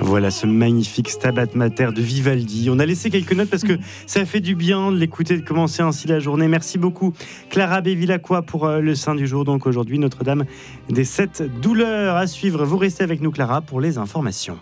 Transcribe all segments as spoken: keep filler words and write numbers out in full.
Voilà ce magnifique Stabat Mater de Vivaldi. On a laissé quelques notes parce que ça fait du bien de l'écouter, de commencer ainsi la journée. Merci beaucoup Clara Bevilacqua pour le Saint du jour. Donc aujourd'hui, Notre-Dame des sept douleurs à suivre. Vous restez avec nous Clara pour les informations.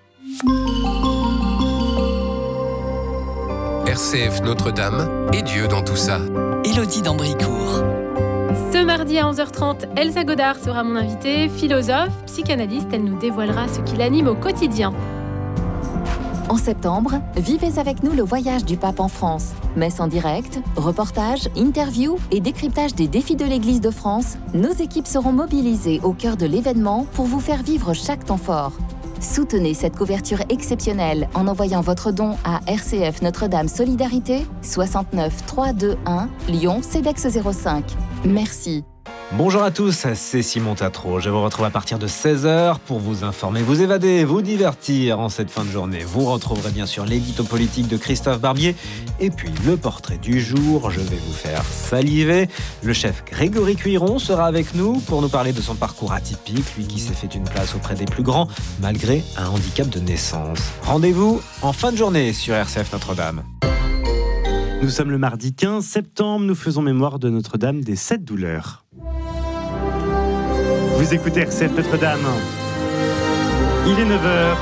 R C F Notre-Dame et Dieu dans tout ça. Élodie d'Ambricourt. Ce mardi à onze heures trente, Elsa Godard sera mon invitée, philosophe, psychanalyste. Elle nous dévoilera ce qui l'anime au quotidien. En septembre, vivez avec nous le voyage du pape en France. Messe en direct, reportages, interviews et décryptage des défis de l'Église de France. Nos équipes seront mobilisées au cœur de l'événement pour vous faire vivre chaque temps fort. Soutenez cette couverture exceptionnelle en envoyant votre don à R C F Notre-Dame Solidarité soixante-neuf trois deux un Lyon CEDEX zéro cinq. Merci. Bonjour à tous, c'est Simon Tatro. Je vous retrouve à partir de seize heures pour vous informer, vous évader, vous divertir en cette fin de journée. Vous retrouverez bien sûr l'édito politique de Christophe Barbier et puis le portrait du jour. Je vais vous faire saliver. Le chef Grégory Cuiron sera avec nous pour nous parler de son parcours atypique, lui qui s'est fait une place auprès des plus grands malgré un handicap de naissance. Rendez-vous en fin de journée sur R C F Notre-Dame. Nous sommes le mardi quinze septembre, nous faisons mémoire de Notre-Dame des sept douleurs. Vous écoutez R C F Notre-Dame. Il est neuf heures.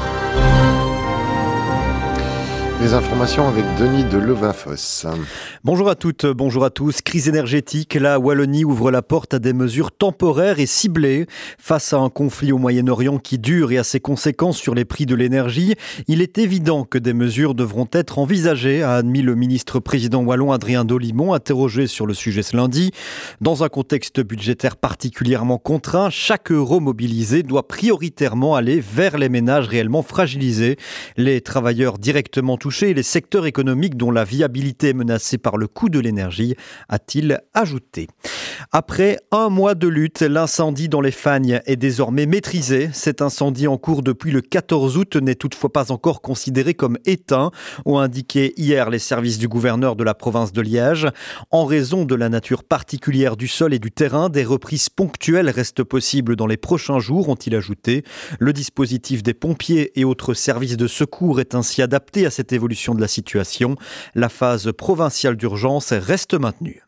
Les informations avec Denis de Levafosse. Bonjour à toutes, bonjour à tous. Crise énergétique, la Wallonie ouvre la porte à des mesures temporaires et ciblées. Face à un conflit au Moyen-Orient qui dure et à ses conséquences sur les prix de l'énergie, il est évident que des mesures devront être envisagées, a admis le ministre-président wallon Adrien Dolimon, interrogé sur le sujet ce lundi. Dans un contexte budgétaire particulièrement contraint, chaque euro mobilisé doit prioritairement aller vers les ménages réellement fragilisés, les travailleurs directement touchés et les secteurs économiques dont la viabilité est menacée par le coût de l'énergie, a-t-il ajouté. Après un mois de lutte, l'incendie dans les Fagnes est désormais maîtrisé. Cet incendie en cours depuis le quatorze août n'est toutefois pas encore considéré comme éteint, ont indiqué hier les services du gouverneur de la province de Liège. En raison de la nature particulière du sol et du terrain, des reprises ponctuelles restent possibles dans les prochains jours, ont-ils ajouté. Le dispositif des pompiers et autres services de secours est ainsi adapté à cette évolution de la situation. La phase provinciale d'urgence reste maintenue.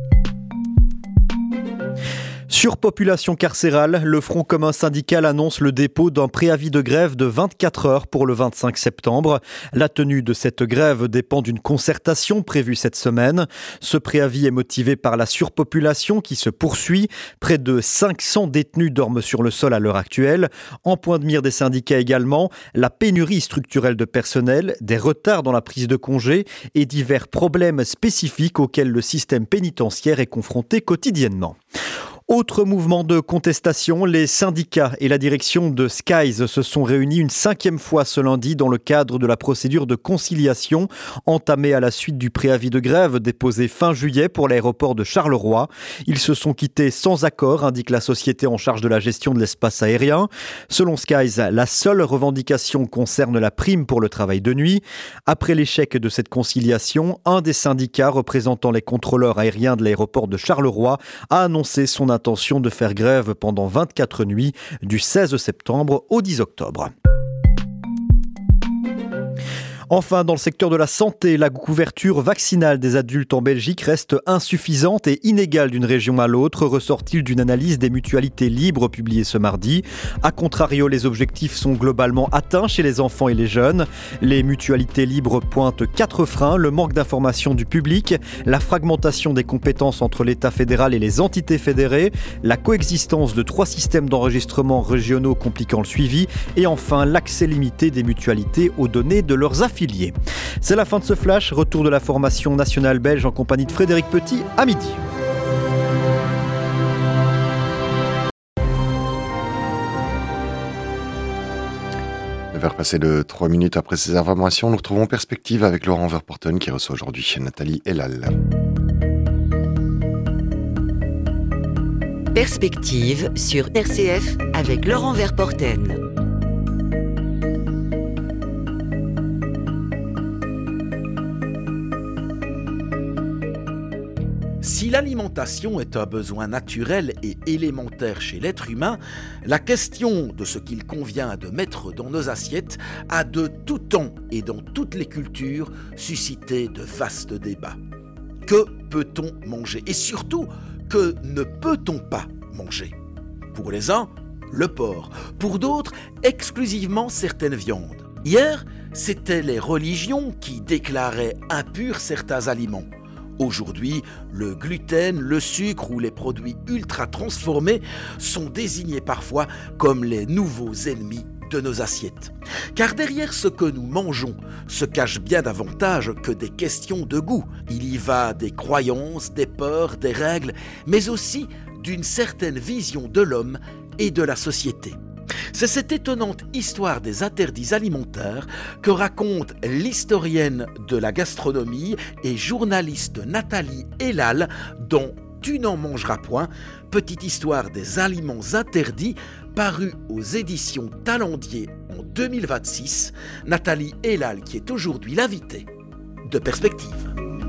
Surpopulation carcérale, le Front commun syndical annonce le dépôt d'un préavis de grève de vingt-quatre heures pour le vingt-cinq septembre. La tenue de cette grève dépend d'une concertation prévue cette semaine. Ce préavis est motivé par la surpopulation qui se poursuit. Près de cinq cents détenus dorment sur le sol à l'heure actuelle. En point de mire des syndicats également, la pénurie structurelle de personnel, des retards dans la prise de congé et divers problèmes spécifiques auxquels le système pénitentiaire est confronté quotidiennement. Autre mouvement de contestation, les syndicats et la direction de Skies se sont réunis une cinquième fois ce lundi dans le cadre de la procédure de conciliation entamée à la suite du préavis de grève déposé fin juillet pour l'aéroport de Charleroi. Ils se sont quittés sans accord, indique la société en charge de la gestion de l'espace aérien. Selon Skies, la seule revendication concerne la prime pour le travail de nuit. Après l'échec de cette conciliation, un des syndicats représentant les contrôleurs aériens de l'aéroport de Charleroi a annoncé son intention de faire grève pendant vingt-quatre nuits du seize septembre au dix octobre. Enfin, dans le secteur de la santé, la couverture vaccinale des adultes en Belgique reste insuffisante et inégale d'une région à l'autre, ressort-il d'une analyse des mutualités libres publiée ce mardi. A contrario, les objectifs sont globalement atteints chez les enfants et les jeunes. Les mutualités libres pointent quatre freins: le manque d'information du public, la fragmentation des compétences entre l'État fédéral et les entités fédérées, la coexistence de trois systèmes d'enregistrement régionaux compliquant le suivi et enfin l'accès limité des mutualités aux données de leurs affiliés. C'est la fin de ce flash. Retour de la formation nationale belge en compagnie de Frédéric Petit à midi. Vers passer de trois minutes après ces informations, nous retrouvons Perspective avec Laurent Verporten qui reçoit aujourd'hui chez Nathalie Elal. Perspective sur R C F avec Laurent Verporten. Si l'alimentation est un besoin naturel et élémentaire chez l'être humain, la question de ce qu'il convient de mettre dans nos assiettes a de tout temps et dans toutes les cultures suscité de vastes débats. Que peut-on manger? Et surtout, que ne peut-on pas manger? Pour les uns, le porc. Pour d'autres, exclusivement certaines viandes. Hier, c'étaient les religions qui déclaraient impurs certains aliments. Aujourd'hui, le gluten, le sucre ou les produits ultra transformés sont désignés parfois comme les nouveaux ennemis de nos assiettes. Car derrière ce que nous mangeons se cache bien davantage que des questions de goût. Il y va des croyances, des peurs, des règles, mais aussi d'une certaine vision de l'homme et de la société. C'est cette étonnante histoire des interdits alimentaires que raconte l'historienne de la gastronomie et journaliste Nathalie Elal dans Tu n'en mangeras point, petite histoire des aliments interdits, paru aux éditions Talendier en deux mille vingt-six. Nathalie Elal qui est aujourd'hui l'invitée de Perspective.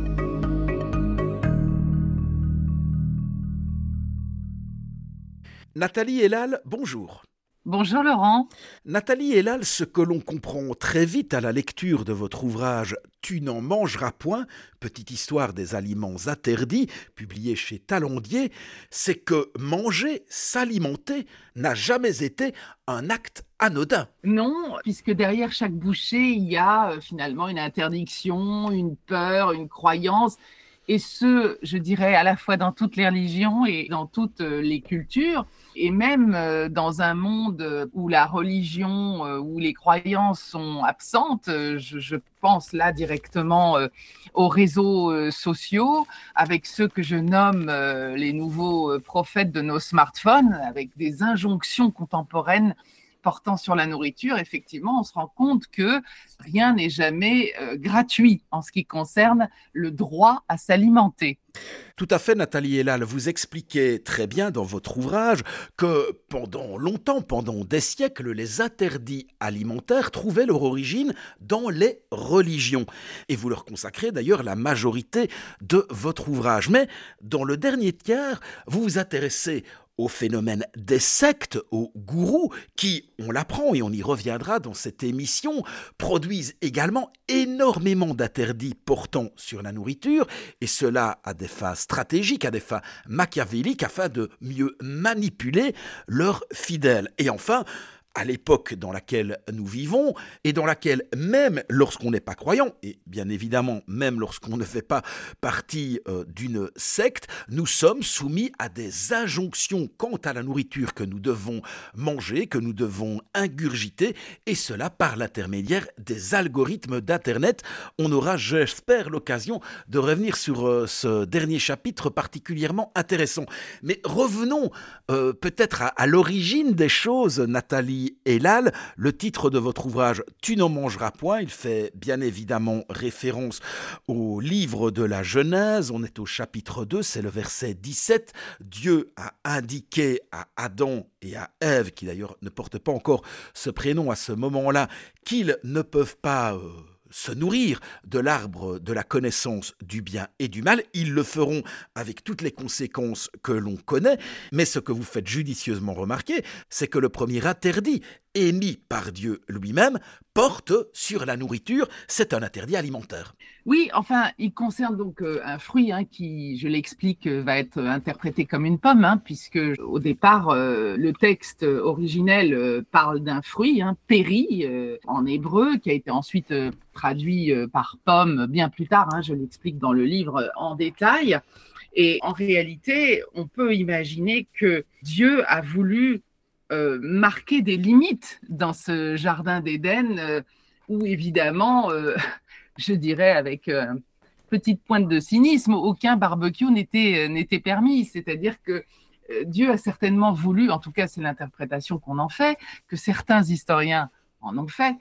Nathalie Elal, bonjour. Bonjour Laurent. Nathalie Elal, ce que l'on comprend très vite à la lecture de votre ouvrage « Tu n'en mangeras point », petite histoire des aliments interdits, publié chez Talendier, c'est que manger, s'alimenter, n'a jamais été un acte anodin. Non, puisque derrière chaque bouchée, il y a euh, finalement une interdiction, une peur, une croyance. Et ce, je dirais, à la fois dans toutes les religions et dans toutes les cultures, et même dans un monde où la religion, où les croyances sont absentes. Je, je pense là directement aux réseaux sociaux, avec ceux que je nomme les nouveaux prophètes de nos smartphones, avec des injonctions contemporaines portant sur la nourriture. Effectivement, on se rend compte que rien n'est jamais euh, gratuit en ce qui concerne le droit à s'alimenter. Tout à fait, Nathalie Elal, vous expliquez très bien dans votre ouvrage que pendant longtemps, pendant des siècles, les interdits alimentaires trouvaient leur origine dans les religions. Et vous leur consacrez d'ailleurs la majorité de votre ouvrage. Mais dans le dernier tiers, vous vous intéressez au phénomène des sectes, aux gourous, qui, on l'apprend et on y reviendra dans cette émission, produisent également énormément d'interdits portant sur la nourriture, et cela à des fins stratégiques, à des fins machiavéliques, afin de mieux manipuler leurs fidèles. Et enfin, à l'époque dans laquelle nous vivons et dans laquelle même lorsqu'on n'est pas croyant, et bien évidemment même lorsqu'on ne fait pas partie euh, d'une secte, nous sommes soumis à des injonctions quant à la nourriture que nous devons manger, que nous devons ingurgiter, et cela par l'intermédiaire des algorithmes d'Internet. On aura, j'espère, l'occasion de revenir sur euh, ce dernier chapitre particulièrement intéressant. Mais revenons euh, peut-être à, à l'origine des choses, Nathalie Elal. Le titre de votre ouvrage « Tu n'en mangeras point », il fait bien évidemment référence au livre de la Genèse. On est au chapitre deux, c'est le verset dix-sept. Dieu a indiqué à Adam et à Ève, qui d'ailleurs ne portent pas encore ce prénom à ce moment-là, qu'ils ne peuvent pas Euh, se nourrir de l'arbre de la connaissance du bien et du mal. Ils le feront avec toutes les conséquences que l'on connaît, mais ce que vous faites judicieusement remarquer, c'est que le premier interdit émis par Dieu lui-même porte sur la nourriture. C'est un interdit alimentaire. Oui, enfin, il concerne donc euh, un fruit hein, qui, je l'explique, euh, va être interprété comme une pomme, hein, puisque au départ, euh, le texte originel euh, parle d'un fruit, hein, péri, euh, en hébreu, qui a été ensuite euh, traduit euh, par pomme bien plus tard, hein, je l'explique dans le livre euh, en détail. Et en réalité, on peut imaginer que Dieu a voulu euh, marquer des limites dans ce jardin d'Éden, euh, où évidemment... Euh, je dirais avec une petite pointe de cynisme, aucun barbecue n'était, n'était permis. C'est-à-dire que Dieu a certainement voulu, en tout cas c'est l'interprétation qu'on en fait, que certains historiens en ont fait,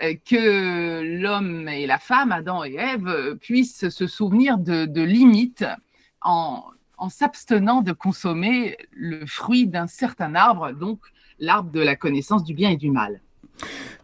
que l'homme et la femme, Adam et Ève, puissent se souvenir de, de limites en, en s'abstenant de consommer le fruit d'un certain arbre, donc l'arbre de la connaissance du bien et du mal.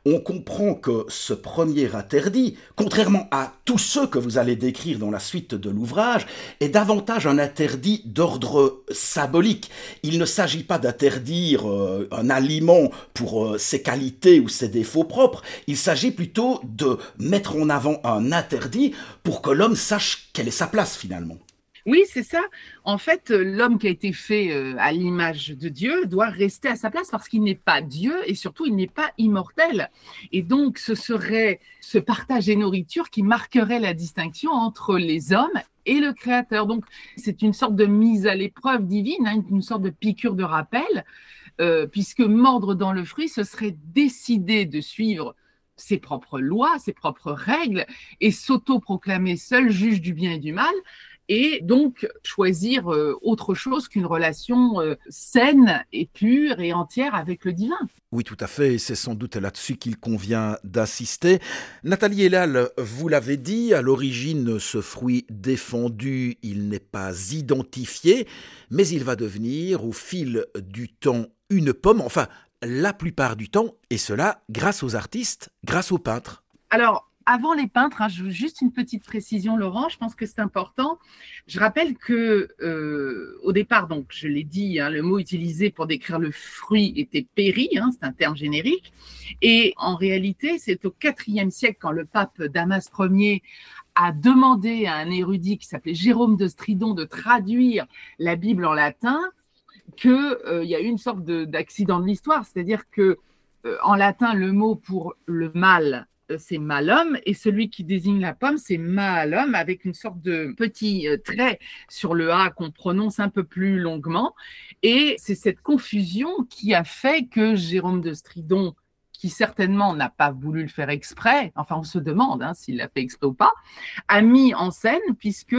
on comprend que ce premier interdit, contrairement à tous ceux que vous allez décrire dans la suite de l'ouvrage, est davantage un interdit d'ordre symbolique. Il ne s'agit pas d'interdire euh, un aliment pour euh, ses qualités ou ses défauts propres, il s'agit plutôt de mettre en avant un interdit pour que l'homme sache quelle est sa place finalement. Oui, c'est ça. En fait, l'homme qui a été fait à l'image de Dieu doit rester à sa place parce qu'il n'est pas Dieu et surtout, il n'est pas immortel. Et donc, ce serait ce partage des nourritures qui marquerait la distinction entre les hommes et le Créateur. Donc, c'est une sorte de mise à l'épreuve divine, hein, une sorte de piqûre de rappel, euh, puisque mordre dans le fruit, ce serait décider de suivre ses propres lois, ses propres règles et s'auto-proclamer seul juge du bien et du mal. Et donc choisir euh, autre chose qu'une relation euh, saine et pure et entière avec le divin. Oui, tout à fait, et c'est sans doute là-dessus qu'il convient d'insister. Nathalie Elal, vous l'avez dit, à l'origine, ce fruit défendu, il n'est pas identifié, mais il va devenir au fil du temps une pomme, enfin la plupart du temps, et cela grâce aux artistes, grâce aux peintres. Alors, avant les peintres, hein, je veux juste une petite précision, Laurent, je pense que c'est important. Je rappelle que euh, au départ, donc je l'ai dit, hein, le mot utilisé pour décrire le fruit était péri, hein, c'est un terme générique. Et en réalité, c'est au quatrième siècle, quand le pape Damas Ier a demandé à un érudit qui s'appelait Jérôme de Stridon de traduire la Bible en latin, qu'il euh, y a eu une sorte de, d'accident de l'histoire, c'est-à-dire que euh, en latin, le mot pour le mal, c'est malum, et celui qui désigne la pomme, c'est malum, avec une sorte de petit trait sur le A qu'on prononce un peu plus longuement. Et c'est cette confusion qui a fait que Jérôme de Stridon, qui certainement n'a pas voulu le faire exprès, enfin on se demande hein, s'il l'a fait exprès ou pas, a mis en scène, puisque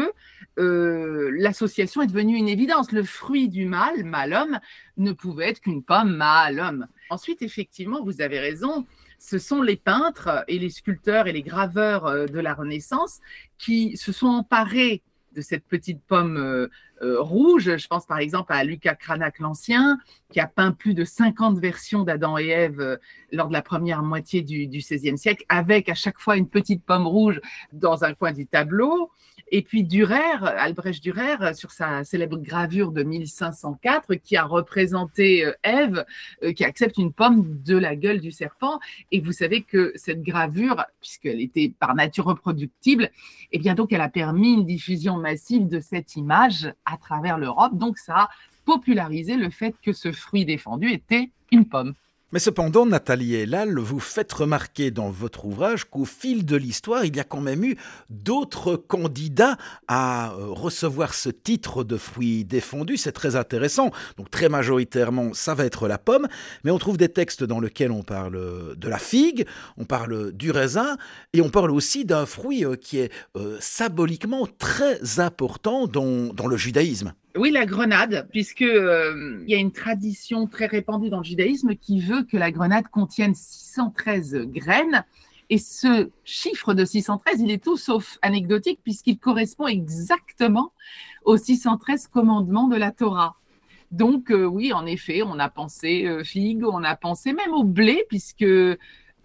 euh, l'association est devenue une évidence. Le fruit du mal, malum, ne pouvait être qu'une pomme malum. Ensuite, effectivement, vous avez raison, ce sont les peintres et les sculpteurs et les graveurs de la Renaissance qui se sont emparés de cette petite pomme euh, euh, rouge. Je pense par exemple à Lucas Cranach l'Ancien, qui a peint plus de cinquante versions d'Adam et Ève euh, lors de la première moitié du, du seizième siècle, avec à chaque fois une petite pomme rouge dans un coin du tableau. Et puis Dürer, Albrecht Dürer, sur sa célèbre gravure de mille cinq cent quatre, qui a représenté Ève, qui accepte une pomme de la gueule du serpent. Et vous savez que cette gravure, puisqu'elle était par nature reproductible, eh bien donc elle a permis une diffusion massive de cette image à travers l'Europe. Donc ça a popularisé le fait que ce fruit défendu était une pomme. Mais cependant, Nathalie Elal, vous faites remarquer dans votre ouvrage qu'au fil de l'histoire, il y a quand même eu d'autres candidats à recevoir ce titre de fruit défendu. C'est très intéressant. Donc très majoritairement, ça va être la pomme. Mais on trouve des textes dans lesquels on parle de la figue, on parle du raisin et on parle aussi d'un fruit qui est euh, symboliquement très important dans, dans le judaïsme. Oui, la grenade, puisque euh, il y a une tradition très répandue dans le judaïsme qui veut que la grenade contienne six cent treize graines. Et ce chiffre de six cent treize, il est tout sauf anecdotique puisqu'il correspond exactement aux six cent treize commandements de la Torah. Donc euh, oui, en effet, on a pensé euh, figue, on a pensé même au blé, puisque euh,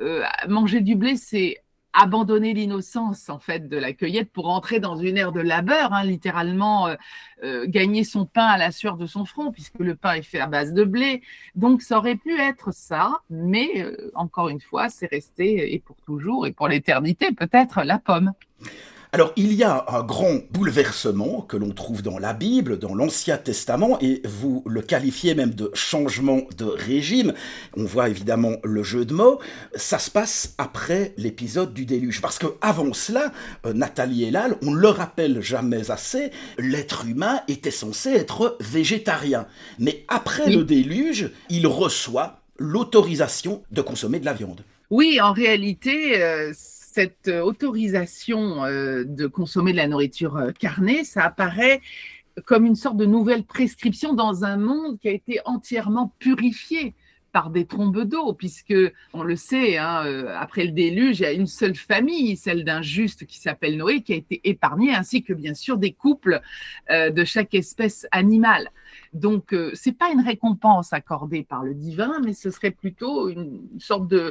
manger du blé, c'est abandonner l'innocence en fait de la cueillette pour entrer dans une ère de labeur, hein, littéralement euh, euh, gagner son pain à la sueur de son front, puisque le pain est fait à base de blé. Donc ça aurait pu être ça, mais euh, encore une fois, c'est resté et pour toujours et pour l'éternité peut-être la pomme. Alors, il y a un grand bouleversement que l'on trouve dans la Bible, dans l'Ancien Testament, et vous le qualifiez même de changement de régime. On voit évidemment le jeu de mots. Ça se passe après l'épisode du déluge. Parce qu'avant cela, Nathalie Elal, on ne le rappelle jamais assez, l'être humain était censé être végétarien. Mais après oui. le déluge, il reçoit l'autorisation de consommer de la viande. Oui, en réalité... Euh... Cette autorisation de consommer de la nourriture carnée, ça apparaît comme une sorte de nouvelle prescription dans un monde qui a été entièrement purifié par des trombes d'eau, puisque, on le sait, hein, après le déluge, il y a une seule famille, celle d'un juste qui s'appelle Noé, qui a été épargnée, ainsi que bien sûr des couples de chaque espèce animale. Donc, ce n'est pas une récompense accordée par le divin, mais ce serait plutôt une sorte de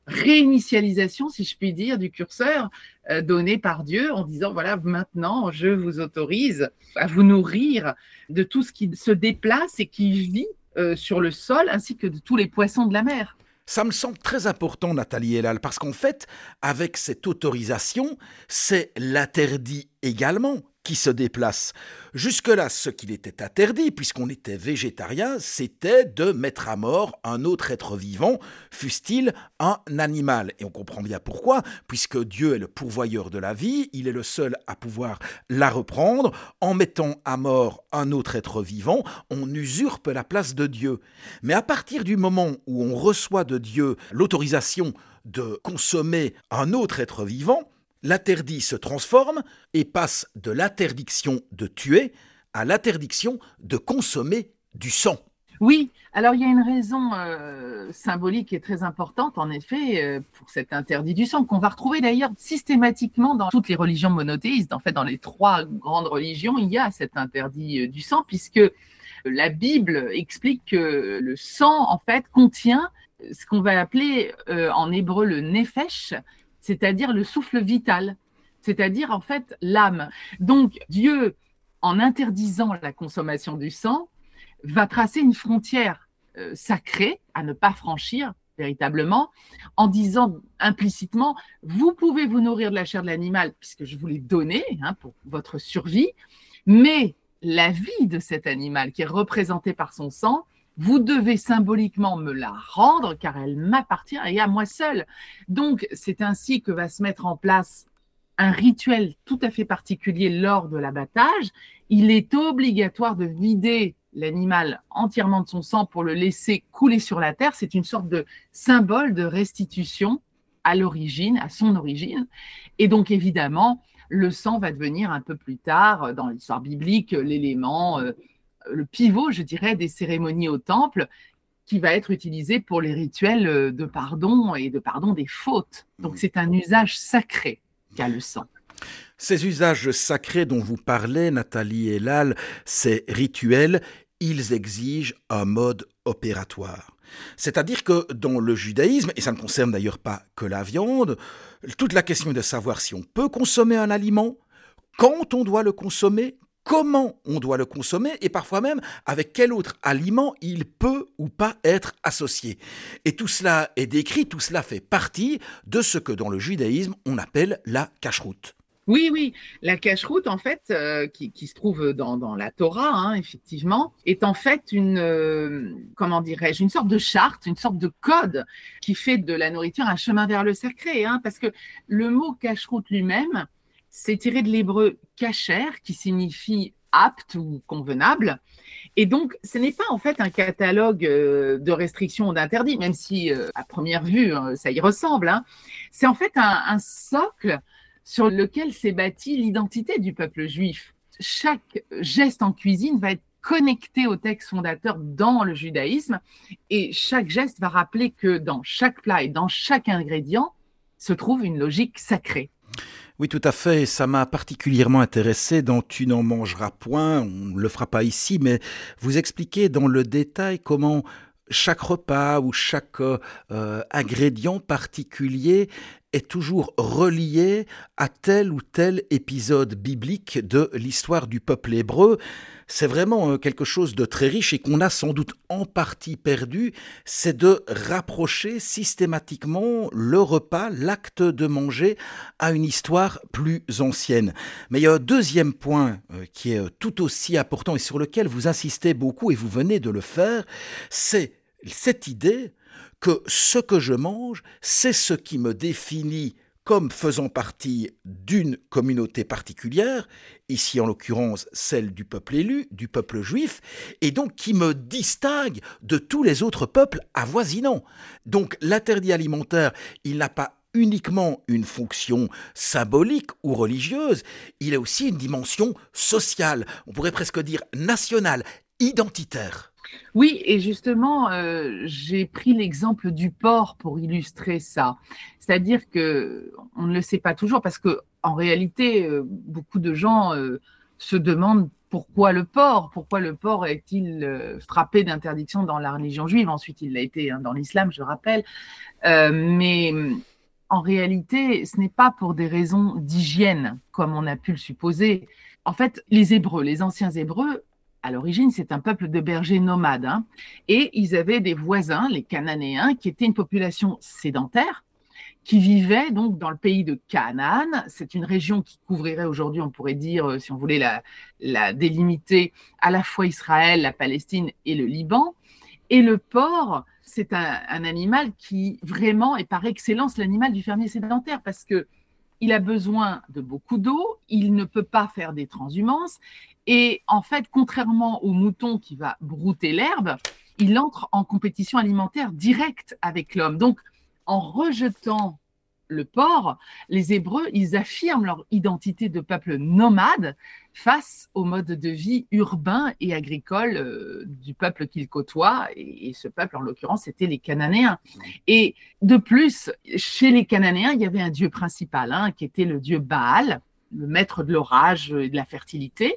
réinitialisation, si je puis dire, du curseur euh, donné par Dieu en disant, voilà, maintenant, je vous autorise à vous nourrir de tout ce qui se déplace et qui vit euh, sur le sol, ainsi que de tous les poissons de la mer. Ça me semble très important, Nathalie Elal, parce qu'en fait, avec cette autorisation, c'est l'interdit également qui se déplace. Jusque-là, ce qu'il était interdit, puisqu'on était végétarien, c'était de mettre à mort un autre être vivant, fût-il un animal. Et on comprend bien pourquoi, puisque Dieu est le pourvoyeur de la vie, il est le seul à pouvoir la reprendre. En mettant à mort un autre être vivant, on usurpe la place de Dieu. Mais à partir du moment où on reçoit de Dieu l'autorisation de consommer un autre être vivant, l'interdit se transforme et passe de l'interdiction de tuer à l'interdiction de consommer du sang. Oui, alors il y a une raison euh, symbolique et très importante, en effet, euh, pour cet interdit du sang, qu'on va retrouver d'ailleurs systématiquement dans toutes les religions monothéistes. En fait, dans les trois grandes religions, il y a cet interdit euh, du sang, puisque la Bible explique que le sang, en fait, contient ce qu'on va appeler euh, en hébreu le nefesh, c'est-à-dire le souffle vital, c'est-à-dire en fait l'âme. Donc Dieu, en interdisant la consommation du sang, va tracer une frontière euh, sacrée à ne pas franchir véritablement, en disant implicitement, vous pouvez vous nourrir de la chair de l'animal, puisque je vous l'ai donnée hein, pour votre survie, mais la vie de cet animal qui est représentée par son sang, vous devez symboliquement me la rendre car elle m'appartient et à moi seule. Donc, c'est ainsi que va se mettre en place un rituel tout à fait particulier lors de l'abattage. Il est obligatoire de vider l'animal entièrement de son sang pour le laisser couler sur la terre. C'est une sorte de symbole de restitution à l'origine, à son origine. Et donc, évidemment, le sang va devenir un peu plus tard, dans l'histoire biblique, l'élément... Euh, le pivot, je dirais, des cérémonies au temple, qui va être utilisé pour les rituels de pardon et de pardon des fautes. Donc c'est un usage sacré qu'a le sang. Ces usages sacrés dont vous parlez, Nathalie Elal, ces rituels, ils exigent un mode opératoire. C'est-à-dire que dans le judaïsme, et ça ne concerne d'ailleurs pas que la viande, toute la question est de savoir si on peut consommer un aliment, quand on doit le consommer, comment on doit le consommer et parfois même avec quel autre aliment il peut ou pas être associé. Et tout cela est décrit, tout cela fait partie de ce que dans le judaïsme on appelle la cacheroute. Oui, oui, la cacheroute, en fait, euh, qui, qui se trouve dans, dans la Torah, hein, effectivement, est en fait une, euh, comment dirais-je, une sorte de charte, une sorte de code qui fait de la nourriture un chemin vers le sacré, hein, parce que le mot cacheroute lui-même, c'est tiré de l'hébreu kasher, qui signifie apte ou convenable. Et donc, ce n'est pas en fait un catalogue de restrictions ou d'interdits, même si euh, à première vue, ça y ressemble. Hein. C'est en fait un, un socle sur lequel s'est bâtie l'identité du peuple juif. Chaque geste en cuisine va être connecté au texte fondateur dans le judaïsme, et chaque geste va rappeler que dans chaque plat et dans chaque ingrédient se trouve une logique sacrée. Oui, tout à fait. Ça m'a particulièrement intéressé dans « Tu n'en mangeras point ». On ne le fera pas ici, mais vous expliquez dans le détail comment chaque repas ou chaque euh, ingrédient particulier est toujours relié à tel ou tel épisode biblique de l'histoire du peuple hébreu. C'est vraiment quelque chose de très riche et qu'on a sans doute en partie perdu, c'est de rapprocher systématiquement le repas, l'acte de manger, à une histoire plus ancienne. Mais il y a un deuxième point qui est tout aussi important et sur lequel vous insistez beaucoup et vous venez de le faire, c'est cette idée que ce que je mange, c'est ce qui me définit comme faisant partie d'une communauté particulière, ici en l'occurrence celle du peuple élu, du peuple juif, et donc qui me distingue de tous les autres peuples avoisinants. Donc l'interdit alimentaire, il n'a pas uniquement une fonction symbolique ou religieuse, il a aussi une dimension sociale, on pourrait presque dire nationale, identitaire. Oui, et justement, euh, j'ai pris l'exemple du porc pour illustrer ça. C'est-à-dire que on ne le sait pas toujours parce que en réalité, euh, beaucoup de gens euh, se demandent pourquoi le porc ? Pourquoi le porc est-il euh, frappé d'interdiction dans la religion juive ? Ensuite, il l'a été hein, dans l'islam, je rappelle. Euh, mais en réalité, ce n'est pas pour des raisons d'hygiène, comme on a pu le supposer. En fait, les Hébreux, les anciens Hébreux, à l'origine, c'est un peuple de bergers nomades. Hein, et ils avaient des voisins, les Cananéens, qui étaient une population sédentaire, qui vivait donc dans le pays de Canaan. C'est une région qui couvrirait aujourd'hui, on pourrait dire, si on voulait la, la délimiter, à la fois Israël, la Palestine et le Liban. Et le porc, c'est un, un animal qui vraiment est par excellence l'animal du fermier sédentaire parce que il a besoin de beaucoup d'eau, il ne peut pas faire des transhumances et en fait, contrairement au mouton qui va brouter l'herbe, il entre en compétition alimentaire directe avec l'homme. Donc, en rejetant le porc, les Hébreux, ils affirment leur identité de peuple nomade face au mode de vie urbain et agricole euh, du peuple qu'ils côtoient. Et, et ce peuple, en l'occurrence, c'était les Cananéens. Et de plus, chez les Cananéens, il y avait un dieu principal, hein, qui était le dieu Baal, le maître de l'orage et de la fertilité.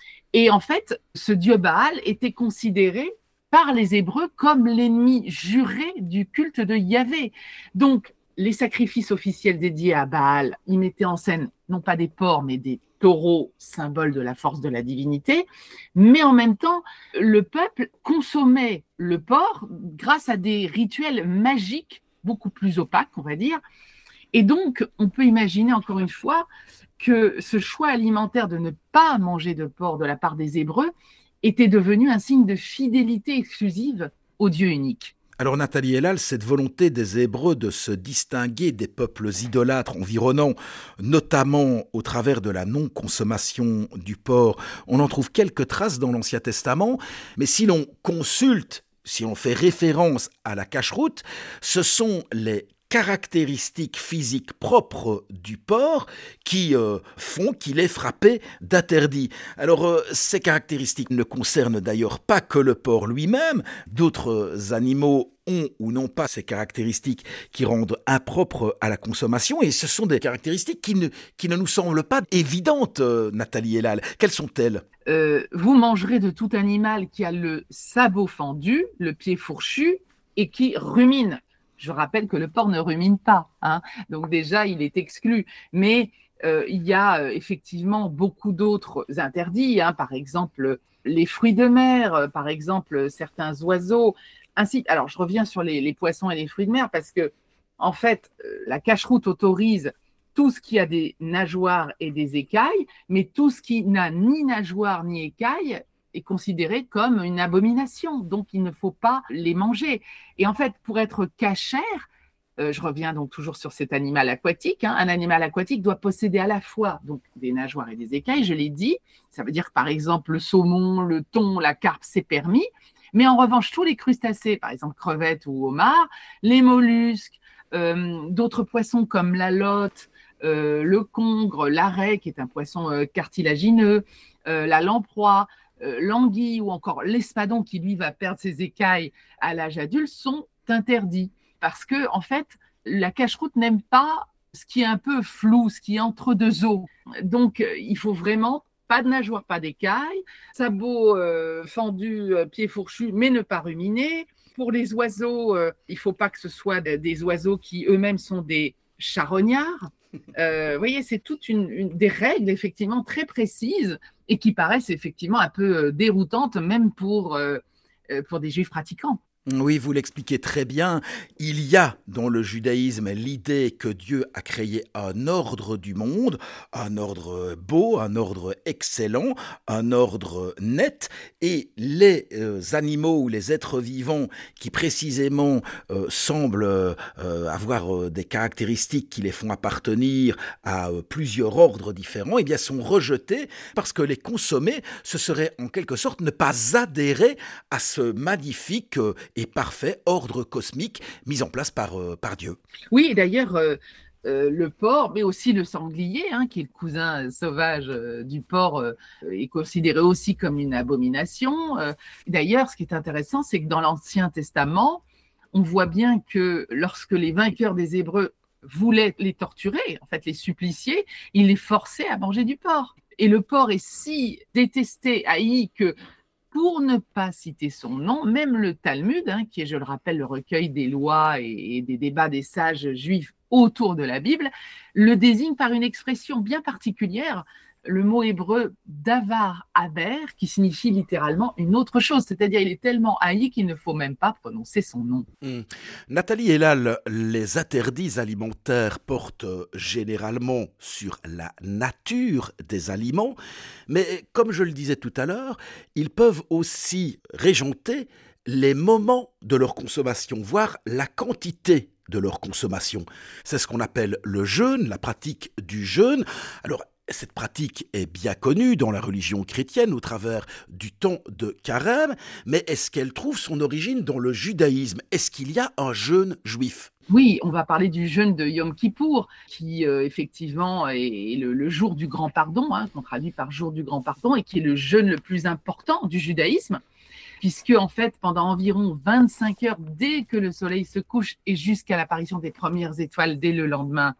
Et en fait, ce dieu Baal était considéré par les Hébreux comme l'ennemi juré du culte de Yahvé. Donc, les sacrifices officiels dédiés à Baal, ils mettaient en scène non pas des porcs, mais des taureaux, symbole de la force de la divinité. Mais en même temps, le peuple consommait le porc grâce à des rituels magiques, beaucoup plus opaques, on va dire. Et donc, on peut imaginer encore une fois que ce choix alimentaire de ne pas manger de porc de la part des Hébreux était devenu un signe de fidélité exclusive au Dieu unique. Alors Nathalie Elal, cette volonté des Hébreux de se distinguer des peuples idolâtres environnants, notamment au travers de la non-consommation du porc, on en trouve quelques traces dans l'Ancien Testament, mais si l'on consulte, si on fait référence à la cacheroute, ce sont les caractéristiques physiques propres du porc qui euh, font qu'il est frappé d'interdit. Alors, euh, ces caractéristiques ne concernent d'ailleurs pas que le porc lui-même. D'autres animaux ont ou n'ont pas ces caractéristiques qui rendent impropres à la consommation. Et ce sont des caractéristiques qui ne, qui ne nous semblent pas évidentes, euh, Nathalie Elal. Quelles sont-elles ? euh, Vous mangerez de tout animal qui a le sabot fendu, le pied fourchu et qui rumine. Je rappelle que le porc ne rumine pas, hein. Donc déjà, il est exclu. Mais euh, il y a euh, effectivement beaucoup d'autres interdits, hein. Par exemple, les fruits de mer, euh, par exemple, certains oiseaux. Ainsi, alors, je reviens sur les, les poissons et les fruits de mer parce que, en fait, euh, la cacheroute autorise tout ce qui a des nageoires et des écailles, mais tout ce qui n'a ni nageoires ni écailles est considéré comme une abomination, donc il ne faut pas les manger. Et en fait, pour être cachère, euh, je reviens donc toujours sur cet animal aquatique, hein, un animal aquatique doit posséder à la fois donc, des nageoires et des écailles, je l'ai dit, ça veut dire que par exemple le saumon, le thon, la carpe, c'est permis, mais en revanche tous les crustacés, par exemple crevettes ou homards, les mollusques, euh, d'autres poissons comme la lotte, euh, le congre, l'arrêt qui est un poisson euh, cartilagineux, euh, la lamproie, Euh, l'anguille ou encore l'espadon qui lui va perdre ses écailles à l'âge adulte sont interdits parce que en fait la cacheroute n'aime pas ce qui est un peu flou, ce qui est entre deux eaux. Donc euh, il faut vraiment pas de nageoire, pas d'écailles, sabot euh, fendu, euh, pied fourchu, mais ne pas ruminer. Pour les oiseaux, euh, il faut pas que ce soit de, des oiseaux qui eux-mêmes sont des charognards. Euh, vous voyez, c'est toutes une, une, des règles effectivement très précises et qui paraissent effectivement un peu déroutantes même pour, euh, pour des juifs pratiquants. Oui, vous l'expliquez très bien. Il y a dans le judaïsme l'idée que Dieu a créé un ordre du monde, un ordre beau, un ordre excellent, un ordre net, et les euh, animaux ou les êtres vivants qui précisément euh, semblent euh, avoir euh, des caractéristiques qui les font appartenir à euh, plusieurs ordres différents, eh bien sont rejetés parce que les consommer, ce serait en quelque sorte ne pas adhérer à ce magnifique euh, et parfait ordre cosmique mis en place par, euh, par Dieu. Oui, d'ailleurs, euh, euh, le porc, mais aussi le sanglier, hein, qui est le cousin sauvage euh, du porc, euh, est considéré aussi comme une abomination. Euh, d'ailleurs, ce qui est intéressant, c'est que dans l'Ancien Testament, on voit bien que lorsque les vainqueurs des Hébreux voulait les torturer, en fait les supplicier, il les forçait à manger du porc. Et le porc est si détesté, haï, que pour ne pas citer son nom, même le Talmud, hein, qui est, je le rappelle, le recueil des lois et, et des débats des sages juifs autour de la Bible, le désigne par une expression bien particulière, le mot hébreu davar haber, qui signifie littéralement une autre chose, c'est-à-dire il est tellement haï qu'il ne faut même pas prononcer son nom. Mmh. Nathalie Elal, les interdits alimentaires portent généralement sur la nature des aliments, mais comme je le disais tout à l'heure, ils peuvent aussi régenter les moments de leur consommation, voire la quantité de leur consommation. C'est ce qu'on appelle le jeûne, la pratique du jeûne. Alors, cette pratique est bien connue dans la religion chrétienne au travers du temps de carême, mais est-ce qu'elle trouve son origine dans le judaïsme? Est-ce qu'il y a un jeûne juif? Oui, on va parler du jeûne de Yom Kippour, qui euh, effectivement est le, le jour du grand pardon, hein, qu'on traduit par jour du grand pardon, et qui est le jeûne le plus important du judaïsme, puisque en fait, pendant environ vingt-cinq heures, dès que le soleil se couche et jusqu'à l'apparition des premières étoiles dès le lendemain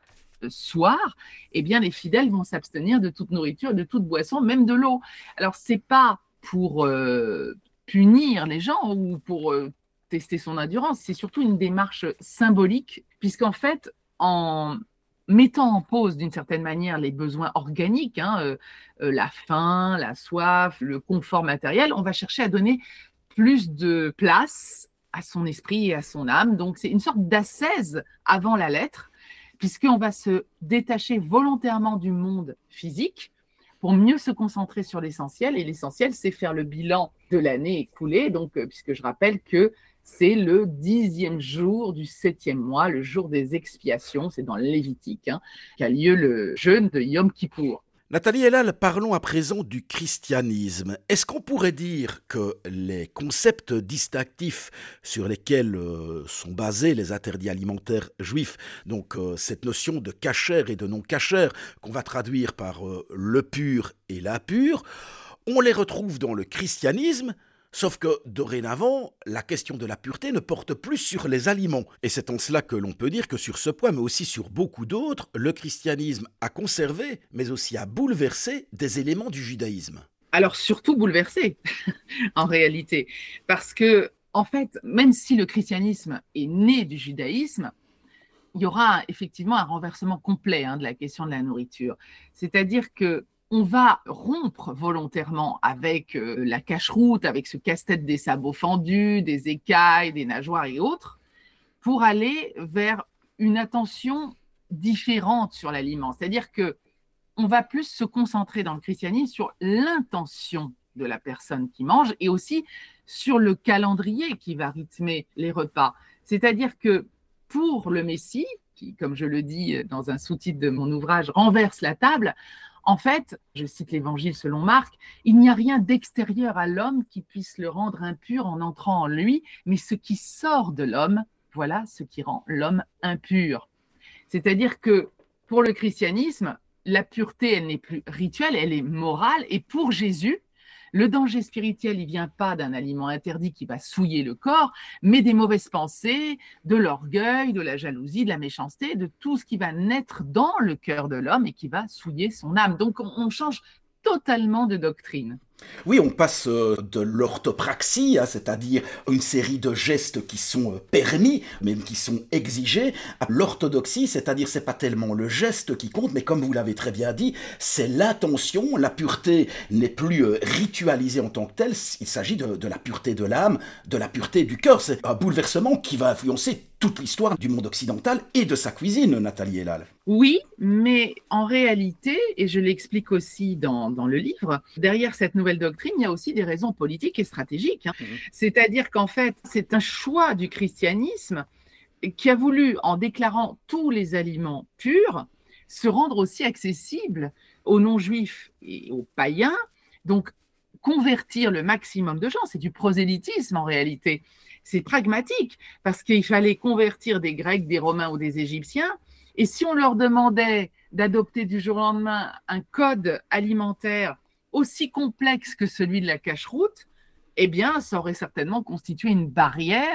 soir, eh bien les fidèles vont s'abstenir de toute nourriture, de toute boisson, même de l'eau. Alors c'est pas pour euh, punir les gens ou pour euh, tester son endurance, c'est surtout une démarche symbolique, puisqu'en fait, en mettant en pause d'une certaine manière les besoins organiques, hein, euh, euh, la faim, la soif, le confort matériel, on va chercher à donner plus de place à son esprit et à son âme. Donc c'est une sorte d'ascèse avant la lettre, puisqu'on va se détacher volontairement du monde physique pour mieux se concentrer sur l'essentiel. Et l'essentiel, c'est faire le bilan de l'année écoulée, donc, puisque je rappelle que c'est le dixième jour du septième mois, le jour des expiations, c'est dans le Lévitique, hein, qu'a lieu le jeûne de Yom Kippour. Nathalie Elal, parlons à présent du christianisme. Est-ce qu'on pourrait dire que les concepts distinctifs sur lesquels euh, sont basés les interdits alimentaires juifs, donc euh, cette notion de cachère et de non-cachère, qu'on va traduire par euh, le pur et l'impur, on les retrouve dans le christianisme? Sauf que, dorénavant, la question de la pureté ne porte plus sur les aliments. Et c'est en cela que l'on peut dire que sur ce point, mais aussi sur beaucoup d'autres, le christianisme a conservé, mais aussi a bouleversé des éléments du judaïsme. Alors, surtout bouleversé, en réalité. Parce que, en fait, même si le christianisme est né du judaïsme, il y aura effectivement un renversement complet, hein, de la question de la nourriture. C'est-à-dire que on va rompre volontairement avec euh, la cache-route, avec ce casse-tête des sabots fendus, des écailles, des nageoires et autres, pour aller vers une attention différente sur l'aliment. C'est-à-dire qu'on va plus se concentrer dans le christianisme sur l'intention de la personne qui mange et aussi sur le calendrier qui va rythmer les repas. C'est-à-dire que pour le Messie, qui, comme je le dis dans un sous-titre de mon ouvrage, renverse la table, en fait, je cite l'Évangile selon Marc, il n'y a rien d'extérieur à l'homme qui puisse le rendre impur en entrant en lui, mais ce qui sort de l'homme, voilà ce qui rend l'homme impur. C'est-à-dire que pour le christianisme, la pureté, elle n'est plus rituelle, elle est morale, et pour Jésus, le danger spirituel, il ne vient pas d'un aliment interdit qui va souiller le corps, mais des mauvaises pensées, de l'orgueil, de la jalousie, de la méchanceté, de tout ce qui va naître dans le cœur de l'homme et qui va souiller son âme. Donc, on, on change totalement de doctrine. Oui, on passe de l'orthopraxie, hein, c'est-à-dire une série de gestes qui sont permis, même qui sont exigés, à l'orthodoxie, c'est-à-dire c'est pas tellement le geste qui compte, mais comme vous l'avez très bien dit, c'est l'intention. La pureté n'est plus ritualisée en tant que telle, il s'agit de, de la pureté de l'âme, de la pureté du cœur. C'est un bouleversement qui va influencer toute l'histoire du monde occidental et de sa cuisine, Nathalie Elal. Oui, mais en réalité, et je l'explique aussi dans, dans le livre, derrière cette nouvelle doctrine, il y a aussi des raisons politiques et stratégiques. Hein. Mmh. C'est-à-dire qu'en fait, c'est un choix du christianisme qui a voulu, en déclarant tous les aliments purs, se rendre aussi accessible aux non-juifs et aux païens, donc convertir le maximum de gens. C'est du prosélytisme en réalité. C'est pragmatique, parce qu'il fallait convertir des Grecs, des Romains ou des Égyptiens. Et si on leur demandait d'adopter du jour au lendemain un code alimentaire aussi complexe que celui de la cache-route, eh bien, ça aurait certainement constitué une barrière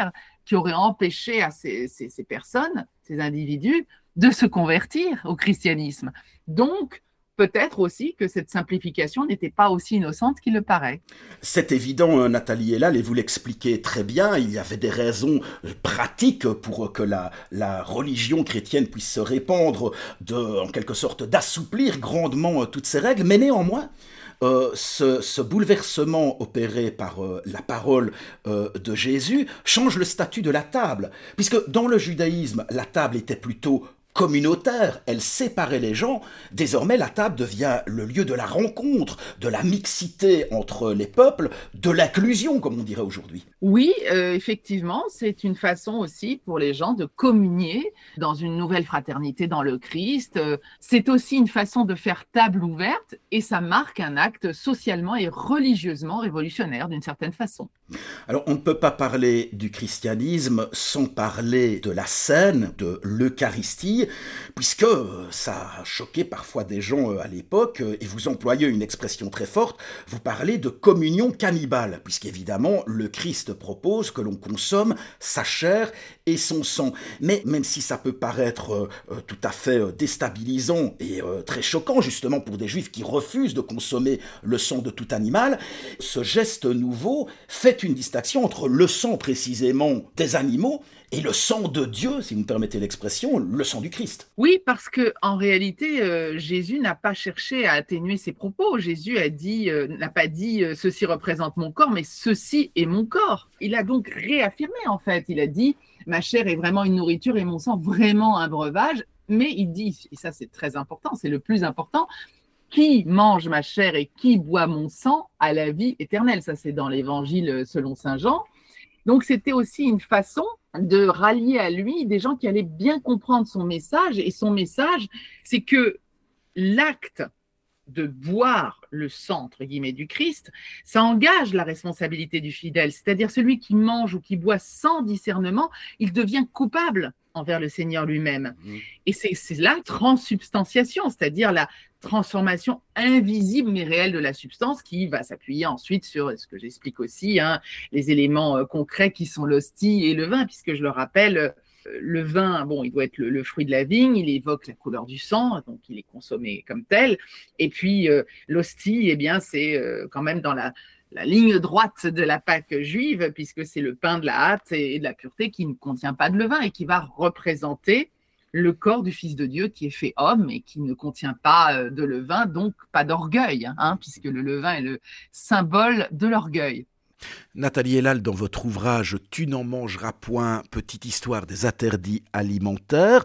qui aurait empêché à ces, ces, ces personnes, ces individus, de se convertir au christianisme. Donc, peut-être aussi que cette simplification n'était pas aussi innocente qu'il le paraît. C'est évident, Nathalie Hellal, et vous l'expliquez très bien, il y avait des raisons pratiques pour que la, la religion chrétienne puisse se répandre, de, en quelque sorte d'assouplir grandement toutes ces règles, mais néanmoins, Euh, ce, ce bouleversement opéré par euh, la parole euh, de Jésus change le statut de la table, puisque dans le judaïsme, la table était plutôt communautaire, elle séparait les gens. Désormais, la table devient le lieu de la rencontre, de la mixité entre les peuples, de l'inclusion, comme on dirait aujourd'hui. Oui, euh, effectivement, c'est une façon aussi pour les gens de communier dans une nouvelle fraternité dans le Christ. Euh, c'est aussi une façon de faire table ouverte et ça marque un acte socialement et religieusement révolutionnaire d'une certaine façon. Alors, on ne peut pas parler du christianisme sans parler de la scène, de l'Eucharistie, puisque ça a choqué parfois des gens à l'époque, et vous employez une expression très forte, vous parlez de communion cannibale, puisqu'évidemment, le Christ propose que l'on consomme sa chair et son sang. Mais même si ça peut paraître euh, tout à fait déstabilisant et euh, très choquant, justement, pour des juifs qui refusent de consommer le sang de tout animal, ce geste nouveau fait une distinction entre le sang précisément des animaux et le sang de Dieu, si vous me permettez l'expression, le sang du Christ. Oui, parce que en réalité, euh, Jésus n'a pas cherché à atténuer ses propos. Jésus a dit, euh, n'a pas dit euh, « ceci représente mon corps », mais « ceci est mon corps ». Il a donc réaffirmé, en fait. Il a dit « ma chair est vraiment une nourriture et mon sang vraiment un breuvage ». Mais il dit, et ça c'est très important, c'est le plus important, « qui mange ma chair et qui boit mon sang a la vie éternelle ». Ça c'est dans l'Évangile selon saint Jean. Donc c'était aussi une façon de rallier à lui des gens qui allaient bien comprendre son message. Et son message, c'est que l'acte de boire le sang, entre guillemets, du Christ, ça engage la responsabilité du fidèle. C'est-à-dire celui qui mange ou qui boit sans discernement, il devient coupable envers le Seigneur lui-même. Mmh. Et c'est, c'est la transsubstantiation, c'est-à-dire la transformation invisible mais réelle de la substance qui va s'appuyer ensuite sur ce que j'explique aussi, hein, les éléments euh, concrets qui sont l'hostie et le vin, puisque je le rappelle, euh, le vin, bon, il doit être le, le fruit de la vigne, il évoque la couleur du sang, donc il est consommé comme tel. Et puis euh, l'hostie, eh bien, c'est euh, quand même dans la la ligne droite de la Pâque juive, puisque c'est le pain de la hâte et de la pureté qui ne contient pas de levain et qui va représenter le corps du Fils de Dieu qui est fait homme et qui ne contient pas de levain, donc pas d'orgueil, hein, puisque le levain est le symbole de l'orgueil. Nathalie Hellal, dans votre ouvrage « Tu n'en mangeras point, petite histoire des interdits alimentaires »,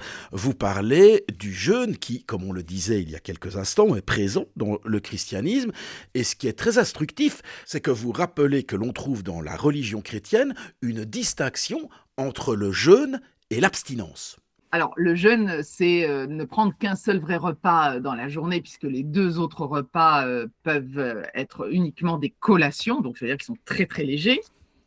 vous parlez du jeûne qui, comme on le disait il y a quelques instants, est présent dans le christianisme. Et ce qui est très instructif, c'est que vous rappelez que l'on trouve dans la religion chrétienne une distinction entre le jeûne et l'abstinence. Alors, le jeûne, c'est euh, ne prendre qu'un seul vrai repas dans la journée, puisque les deux autres repas euh, peuvent être uniquement des collations, donc c'est-à-dire qu'ils sont très très légers.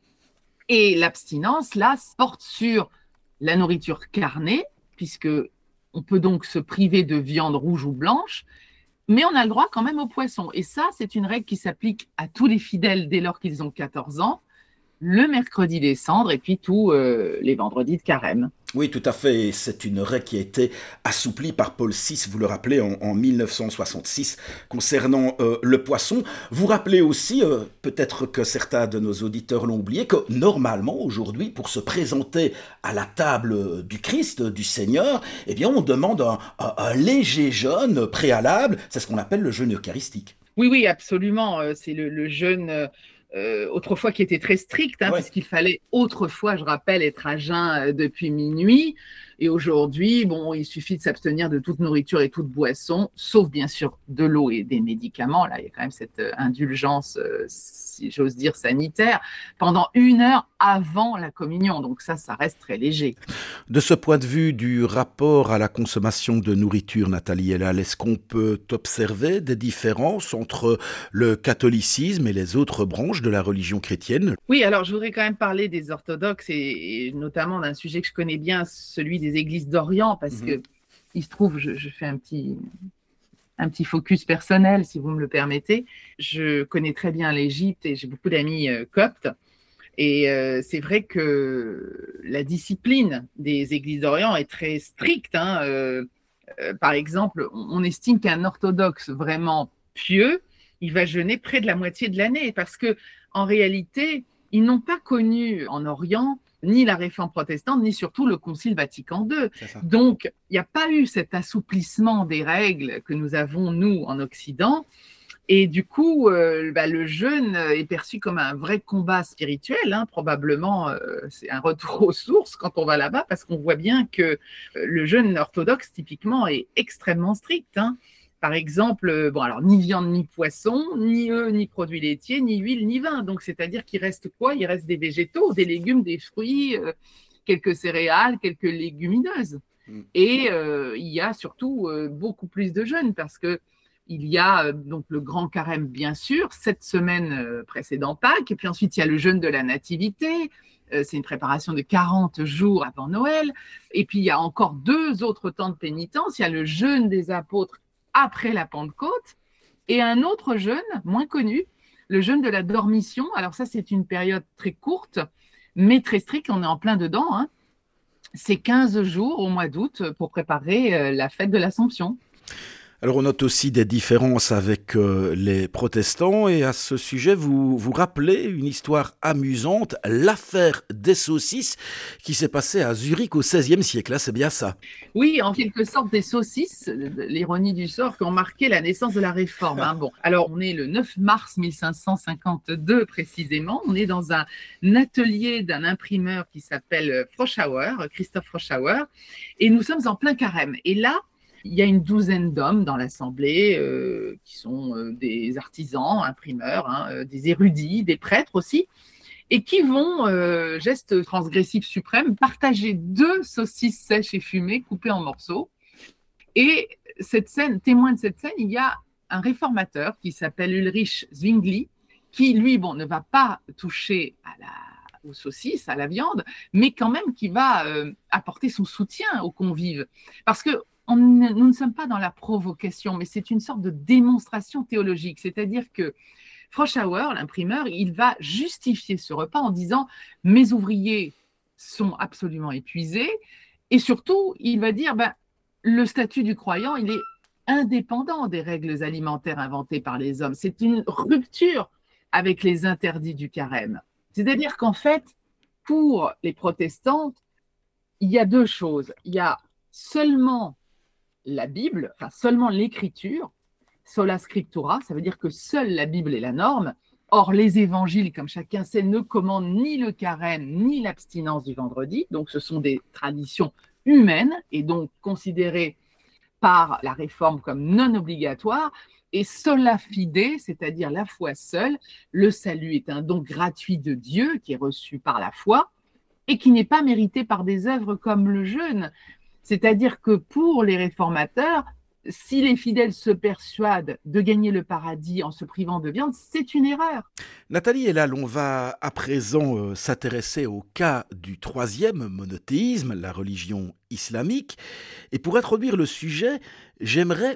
Et l'abstinence, là, porte sur la nourriture carnée, puisque on peut donc se priver de viande rouge ou blanche, mais on a le droit quand même au poisson. Et ça, c'est une règle qui s'applique à tous les fidèles dès lors qu'ils ont quatorze ans, le mercredi des cendres et puis tous euh, les vendredis de carême. Oui, tout à fait. Et c'est une règle qui a été assouplie par Paul six, vous le rappelez, en, en mille neuf cent soixante-six, concernant euh, le poisson. Vous rappelez aussi, euh, peut-être que certains de nos auditeurs l'ont oublié, que normalement, aujourd'hui, pour se présenter à la table du Christ, du Seigneur, eh bien, on demande un, un, un léger jeûne préalable. C'est ce qu'on appelle le jeûne eucharistique. Oui, oui, absolument. C'est le, le jeûne... Euh... Euh, autrefois qui était très strict, hein, ouais. Puisqu'il fallait autrefois, je rappelle, être à jeun euh, depuis minuit. Et aujourd'hui, bon, il suffit de s'abstenir de toute nourriture et toute boisson, sauf bien sûr de l'eau et des médicaments. Là, il y a quand même cette euh, indulgence, euh, si j'ose dire, sanitaire, pendant une heure avant la communion. Donc ça, ça reste très léger. De ce point de vue du rapport à la consommation de nourriture, Nathalie Hellal, est-ce qu'on peut observer des différences entre le catholicisme et les autres branches de la religion chrétienne? Oui, alors je voudrais quand même parler des orthodoxes et, et notamment d'un sujet que je connais bien, celui des églises d'Orient, parce mmh. que il se trouve, je, je fais un petit, un petit focus personnel, si vous me le permettez. Je connais très bien l'Égypte et j'ai beaucoup d'amis euh, coptes. Et euh, c'est vrai que la discipline des églises d'Orient est très stricte. Hein. Euh, euh, par exemple, on estime qu'un orthodoxe vraiment pieux, il va jeûner près de la moitié de l'année parce que en réalité, ils n'ont pas connu en Orient ni la réforme protestante, ni surtout le Concile Vatican deux. Donc, il n'y a pas eu cet assouplissement des règles que nous avons, nous, en Occident. Et du coup, euh, bah, le jeûne est perçu comme un vrai combat spirituel. Hein. Probablement, euh, c'est un retour aux sources quand on va là-bas, parce qu'on voit bien que euh, le jeûne orthodoxe, typiquement, est extrêmement strict. Hein. Par exemple, bon, alors ni viande, ni poisson, ni œufs, ni produits laitiers, ni huile, ni vin. Donc, c'est-à-dire qu'il reste quoi? Il reste des végétaux, des légumes, des fruits, euh, quelques céréales, quelques légumineuses. Mm. Et euh, il y a surtout euh, beaucoup plus de jeûne parce que il y a euh, donc le grand carême, bien sûr, cette semaine euh, précédant Pâques. Et puis ensuite, il y a le jeûne de la Nativité. Euh, c'est une préparation de quarante jours avant Noël. Et puis, il y a encore deux autres temps de pénitence. Il y a le jeûne des apôtres après la Pentecôte, et un autre jeûne, moins connu, le jeûne de la dormition. Alors ça, c'est une période très courte, mais très stricte, on est en plein dedans. Hein. C'est quinze jours au mois d'août pour préparer euh, la fête de l'Assomption. Alors on note aussi des différences avec euh, les protestants et à ce sujet vous vous rappelez une histoire amusante, l'affaire des saucisses qui s'est passée à Zurich au seizième siècle, là c'est bien ça? Oui, en quelque sorte des saucisses, l'ironie du sort, qui ont marqué la naissance de la Réforme. Hein. Bon, alors on est le neuf mars mille cinq cent cinquante-deux précisément, on est dans un atelier d'un imprimeur qui s'appelle Froschauer, Christoph Froschauer, et nous sommes en plein carême. Et là, il y a une douzaine d'hommes dans l'Assemblée euh, qui sont euh, des artisans, imprimeurs, hein, euh, des érudits, des prêtres aussi, et qui vont, euh, geste transgressif suprême, partager deux saucisses sèches et fumées coupées en morceaux. Et cette scène, témoin de cette scène, il y a un réformateur qui s'appelle Ulrich Zwingli, qui, lui, bon, ne va pas toucher à la, aux saucisses, à la viande, mais quand même qui va euh, apporter son soutien aux convives. Parce que On, nous ne sommes pas dans la provocation, mais c'est une sorte de démonstration théologique. C'est-à-dire que Froschauer, l'imprimeur, il va justifier ce repas en disant « mes ouvriers sont absolument épuisés » et surtout, il va dire ben, « le statut du croyant, il est indépendant des règles alimentaires inventées par les hommes. C'est une rupture avec les interdits du carême. » C'est-à-dire qu'en fait, pour les protestants, il y a deux choses. Il y a seulement la Bible, enfin seulement l'écriture, sola scriptura, ça veut dire que seule la Bible est la norme. Or, les évangiles, comme chacun sait, ne commandent ni le carême, ni l'abstinence du vendredi. Donc, ce sont des traditions humaines et donc considérées par la Réforme comme non obligatoires. Et sola fide, c'est-à-dire la foi seule, le salut est un don gratuit de Dieu qui est reçu par la foi et qui n'est pas mérité par des œuvres comme le jeûne. C'est-à-dire que pour les réformateurs, si les fidèles se persuadent de gagner le paradis en se privant de viande, c'est une erreur. Nathalie Elal, on va à présent euh, s'intéresser au cas du troisième monothéisme, la religion islamique. Et pour introduire le sujet, j'aimerais